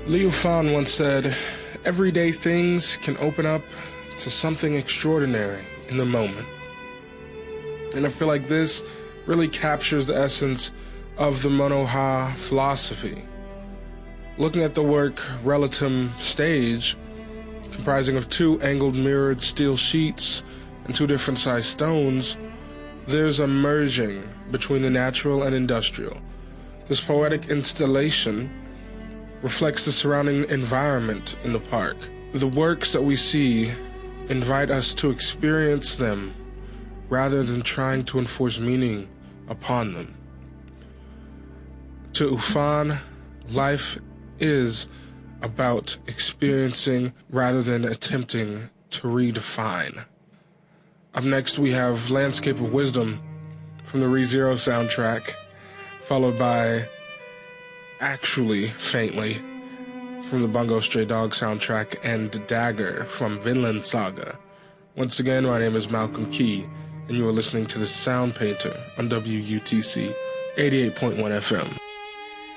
Liu Fan once said, "Everyday things can open up to something extraordinary in the moment." And I feel like this really captures the essence of the Mono-ha philosophy. Looking at the work Relatum Stage, comprising of two angled mirrored steel sheets and two different sized stones, there's a merging between the natural and industrial. This poetic installation reflects the surrounding environment in the park. The works that we see invite us to experience them rather than trying to enforce meaning upon them. To U Fan, life is about experiencing rather than attempting to redefine. Up next we have Landscape of Wisdom from the ReZero soundtrack, followed by Actually Faintly from the Bungo Stray Dogs soundtrack, and Dagger from Vinland Saga. Once again, my name is Malcolm Key, and you are listening to The Sound Painter on WUTC 88.1 FM.